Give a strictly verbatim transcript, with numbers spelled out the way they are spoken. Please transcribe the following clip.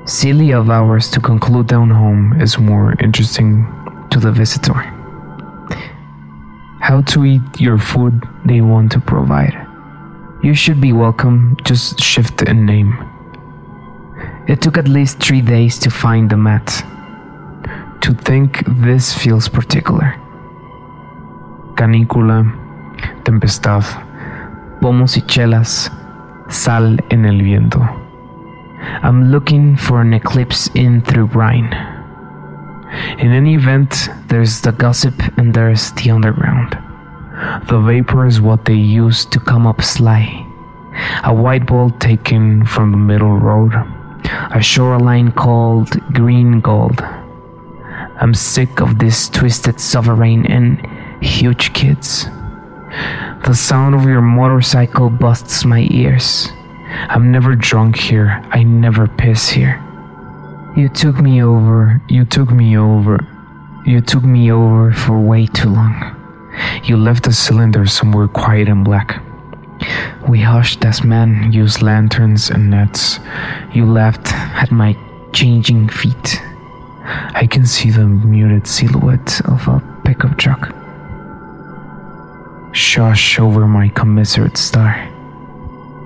Silly of ours to conclude down home is more interesting to the visitor. How to eat your food they want to provide. You should be welcome, just shift in name. It took at least three days to find the mat. To think this feels particular. Canícula, tempestad, pomos y chelas, sal en el viento. I'm looking for an eclipse in through Rhine. In any event, there's the gossip and there's the underground. The vapor is what they use to come up sly. A white ball taken from the middle road. A shoreline called green gold. I'm sick of this twisted sovereign and huge kids. The sound of your motorcycle busts my ears. I'm never drunk here, I never piss here. You took me over, you took me over, you took me over for way too long. You left the cylinder somewhere quiet and black. We hushed as men used lanterns and nets. You laughed at my changing feet. I can see the muted silhouette of a pickup truck. Shush over my commiserate star.